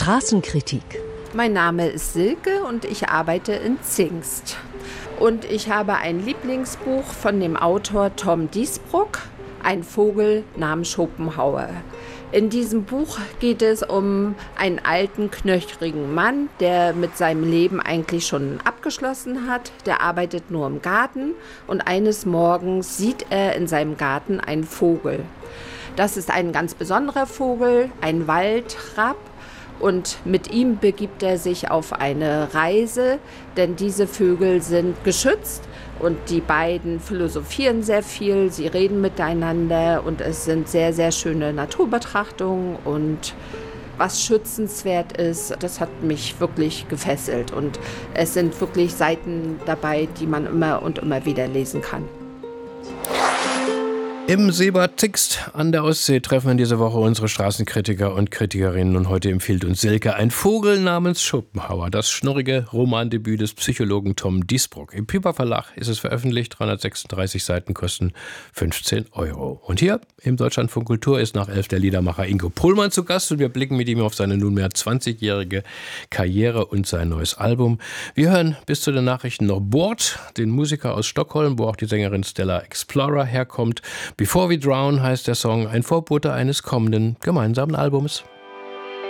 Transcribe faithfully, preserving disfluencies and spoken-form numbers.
Straßenkritik. Mein Name ist Silke und ich arbeite in Zingst. Und ich habe ein Lieblingsbuch von dem Autor Tom Diesbrook, Ein Vogel namens Schopenhauer. In diesem Buch geht es um einen alten, knöchrigen Mann, der mit seinem Leben eigentlich schon abgeschlossen hat. Der arbeitet nur im Garten und eines Morgens sieht er in seinem Garten einen Vogel. Das ist ein ganz besonderer Vogel, ein Waldrapp. Und mit ihm begibt er sich auf eine Reise, denn diese Vögel sind geschützt und die beiden philosophieren sehr viel, sie reden miteinander und es sind sehr, sehr schöne Naturbetrachtungen und was schützenswert ist, das hat mich wirklich gefesselt und es sind wirklich Seiten dabei, die man immer und immer wieder lesen kann. Im Seebad Zingst an der Ostsee treffen in dieser Woche unsere Straßenkritiker und Kritikerinnen und heute empfiehlt uns Silke Ein Vogel namens Schopenhauer, das schnurrige Romandebüt des Psychologen Tom Diesbrook. Im Piper Verlag ist es veröffentlicht, dreihundertsechsunddreißig Seiten kosten fünfzehn Euro. Und hier im Deutschlandfunk Kultur ist nach elf der Liedermacher Ingo Pohlmann zu Gast und wir blicken mit ihm auf seine nunmehr zwanzigjährige Karriere und sein neues Album. Wir hören bis zu den Nachrichten noch Bård, den Musiker aus Stockholm, wo auch die Sängerin Stella Explorer herkommt. Before We Drown heißt der Song, ein Vorbote eines kommenden gemeinsamen Albums.